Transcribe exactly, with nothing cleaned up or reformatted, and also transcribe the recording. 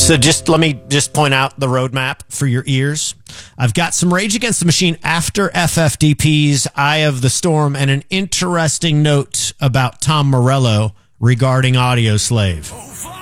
So just let me just point out the roadmap for your ears. I've got some Rage Against the Machine after F F D P's Eye of the Storm and an interesting note about Tom Morello regarding Audio Slave.